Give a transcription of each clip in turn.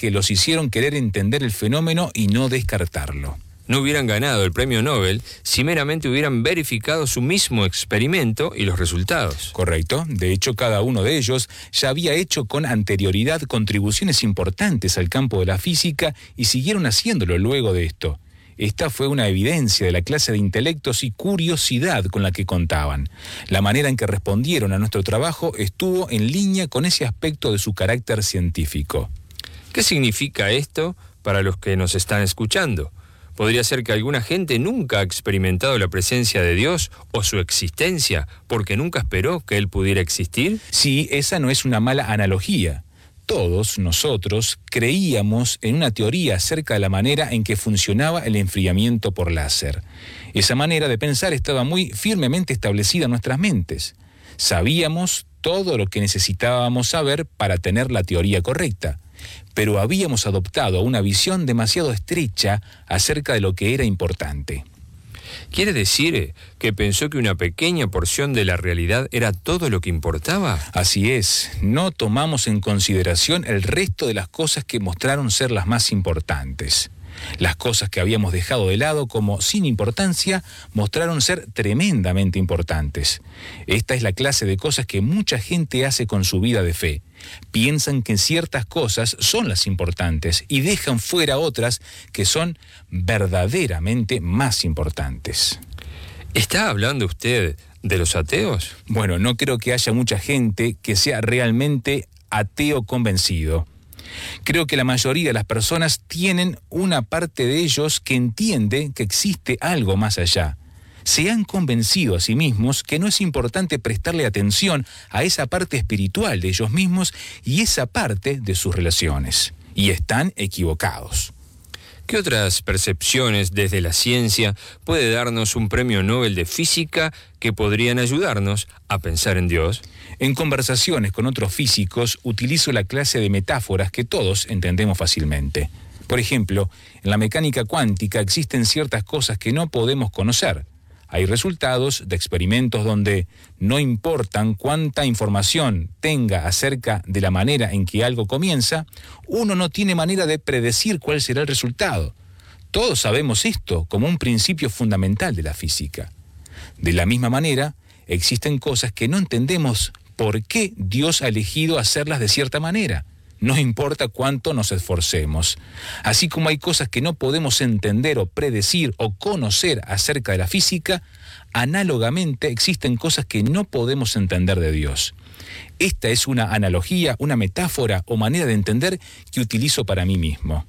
que los hicieron querer entender el fenómeno y no descartarlo. No hubieran ganado el premio Nobel si meramente hubieran verificado su mismo experimento y los resultados. Correcto. De hecho, cada uno de ellos ya había hecho con anterioridad contribuciones importantes al campo de la física y siguieron haciéndolo luego de esto. Esta fue una evidencia de la clase de intelectos y curiosidad con la que contaban. La manera en que respondieron a nuestro trabajo estuvo en línea con ese aspecto de su carácter científico. ¿Qué significa esto para los que nos están escuchando? ¿Podría ser que alguna gente nunca ha experimentado la presencia de Dios o su existencia porque nunca esperó que Él pudiera existir? Sí, esa no es una mala analogía. Todos nosotros creíamos en una teoría acerca de la manera en que funcionaba el enfriamiento por láser. Esa manera de pensar estaba muy firmemente establecida en nuestras mentes. Sabíamos todo lo que necesitábamos saber para tener la teoría correcta, pero habíamos adoptado una visión demasiado estrecha acerca de lo que era importante. ¿Quiere decir que pensó que una pequeña porción de la realidad era todo lo que importaba? Así es, no tomamos en consideración el resto de las cosas que mostraron ser las más importantes. Las cosas que habíamos dejado de lado como sin importancia mostraron ser tremendamente importantes. Esta es la clase de cosas que mucha gente hace con su vida de fe. Piensan que ciertas cosas son las importantes y dejan fuera otras que son verdaderamente más importantes. ¿Está hablando usted de los ateos? Bueno, no creo que haya mucha gente que sea realmente ateo convencido. Creo que la mayoría de las personas tienen una parte de ellos que entiende que existe algo más allá. Se han convencido a sí mismos que no es importante prestarle atención a esa parte espiritual de ellos mismos y esa parte de sus relaciones. Y están equivocados. ¿Qué otras percepciones desde la ciencia puede darnos un premio Nobel de Física que podrían ayudarnos a pensar en Dios? En conversaciones con otros físicos utilizo la clase de metáforas que todos entendemos fácilmente. Por ejemplo, en la mecánica cuántica existen ciertas cosas que no podemos conocer. Hay resultados de experimentos donde no importan cuánta información tenga acerca de la manera en que algo comienza, uno no tiene manera de predecir cuál será el resultado. Todos sabemos esto como un principio fundamental de la física. De la misma manera, existen cosas que no entendemos por qué Dios ha elegido hacerlas de cierta manera. No importa cuánto nos esforcemos. Así como hay cosas que no podemos entender o predecir o conocer acerca de la física, análogamente existen cosas que no podemos entender de Dios. Esta es una analogía, una metáfora o manera de entender que utilizo para mí mismo.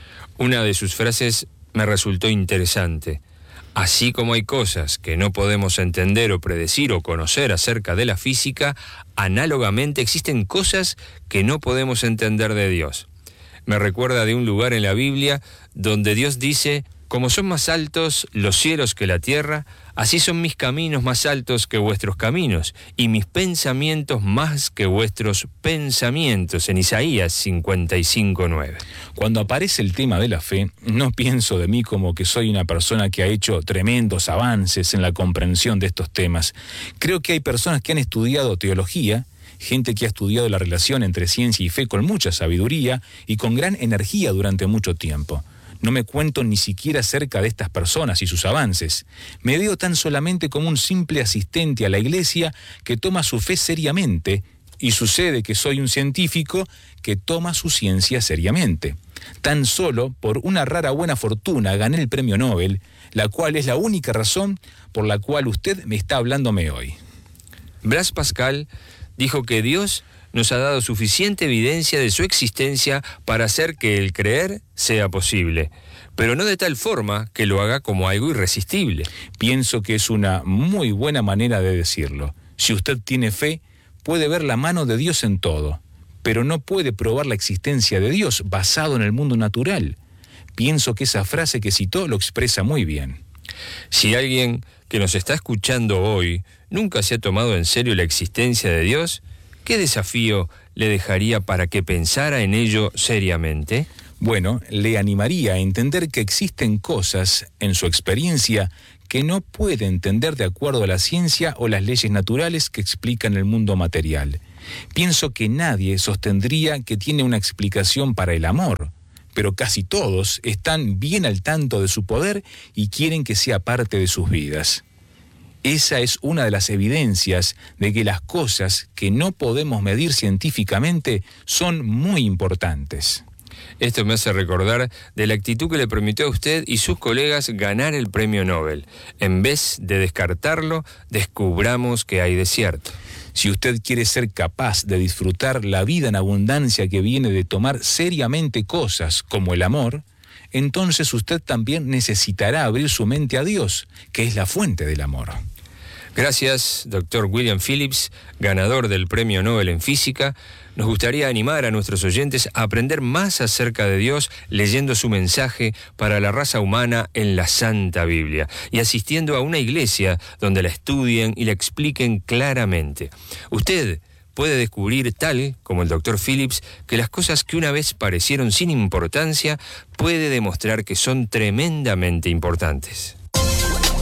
Una de sus frases me resultó interesante. Así como hay cosas que no podemos entender o predecir o conocer acerca de la física, análogamente existen cosas que no podemos entender de Dios. Me recuerda de un lugar en la Biblia donde Dios dice: como son más altos los cielos que la tierra, así son mis caminos más altos que vuestros caminos, y mis pensamientos más que vuestros pensamientos, en Isaías 55:9. Cuando aparece el tema de la fe, no pienso de mí como que soy una persona que ha hecho tremendos avances en la comprensión de estos temas. Creo que hay personas que han estudiado teología, gente que ha estudiado la relación entre ciencia y fe con mucha sabiduría y con gran energía durante mucho tiempo. No me cuento ni siquiera acerca de estas personas y sus avances. Me veo tan solamente como un simple asistente a la iglesia que toma su fe seriamente, y sucede que soy un científico que toma su ciencia seriamente. Tan solo por una rara buena fortuna gané el premio Nobel, la cual es la única razón por la cual usted me está hablándome hoy. Blaise Pascal dijo que Dios nos ha dado suficiente evidencia de su existencia para hacer que el creer sea posible, pero no de tal forma que lo haga como algo irresistible. Pienso que es una muy buena manera de decirlo. Si usted tiene fe, puede ver la mano de Dios en todo, pero no puede probar la existencia de Dios basado en el mundo natural. Pienso que esa frase que citó lo expresa muy bien. Si alguien que nos está escuchando hoy nunca se ha tomado en serio la existencia de Dios, ¿qué desafío le dejaría para que pensara en ello seriamente? Bueno, le animaría a entender que existen cosas en su experiencia que no puede entender de acuerdo a la ciencia o las leyes naturales que explican el mundo material. Pienso que nadie sostendría que tiene una explicación para el amor, pero casi todos están bien al tanto de su poder y quieren que sea parte de sus vidas. Esa es una de las evidencias de que las cosas que no podemos medir científicamente son muy importantes. Esto me hace recordar de la actitud que le permitió a usted y sus colegas ganar el premio Nobel. En vez de descartarlo, descubramos que hay de cierto. Si usted quiere ser capaz de disfrutar la vida en abundancia que viene de tomar seriamente cosas como el amor, entonces usted también necesitará abrir su mente a Dios, que es la fuente del amor. Gracias, Dr. William Phillips, ganador del Premio Nobel en Física. Nos gustaría animar a nuestros oyentes a aprender más acerca de Dios leyendo su mensaje para la raza humana en la Santa Biblia y asistiendo a una iglesia donde la estudien y la expliquen claramente. Usted puede descubrir, tal como el Dr. Phillips, que las cosas que una vez parecieron sin importancia puede demostrar que son tremendamente importantes.